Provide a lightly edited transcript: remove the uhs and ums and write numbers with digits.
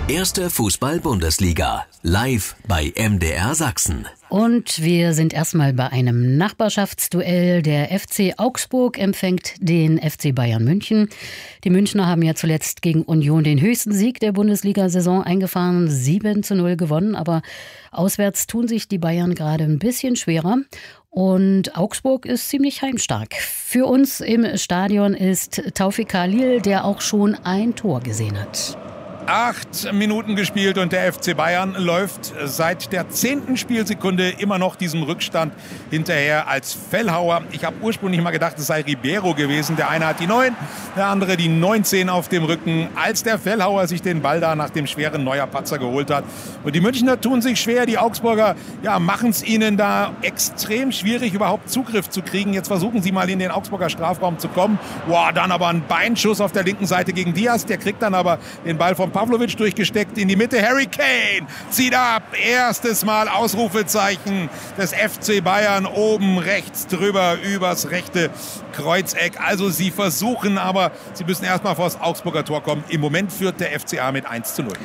Erste Fußball-Bundesliga, live bei MDR Sachsen. Und wir sind erstmal bei einem Nachbarschaftsduell. Der FC Augsburg empfängt den FC Bayern München. Die Münchner haben ja zuletzt gegen Union den höchsten Sieg der Bundesliga-Saison eingefahren, 7:0 gewonnen. Aber auswärts tun sich die Bayern gerade ein bisschen schwerer. Und Augsburg ist ziemlich heimstark. Für uns im Stadion ist Taufik Khalil, der auch schon ein Tor gesehen hat. 8 Minuten gespielt und der FC Bayern läuft seit der 10. Spielsekunde immer noch diesem Rückstand hinterher als Fellhauer. Ich habe ursprünglich mal gedacht, es sei Ribeiro gewesen. Der eine hat die 9, der andere die 19 auf dem Rücken, als der Fellhauer sich den Ball da nach dem schweren Neuer-Patzer geholt hat. Und die Münchner tun sich schwer, die Augsburger machen es ihnen da extrem schwierig, überhaupt Zugriff zu kriegen. Jetzt versuchen sie mal in den Augsburger Strafraum zu kommen. Dann aber ein Beinschuss auf der linken Seite gegen Diaz. Der kriegt dann aber den Ball vom Pavlovic durchgesteckt in die Mitte. Harry Kane zieht ab. Erstes Mal Ausrufezeichen des FC Bayern oben rechts drüber übers rechte Kreuzeck. Also sie versuchen, aber sie müssen erstmal vor das Augsburger Tor kommen. Im Moment führt der FCA mit 1:0.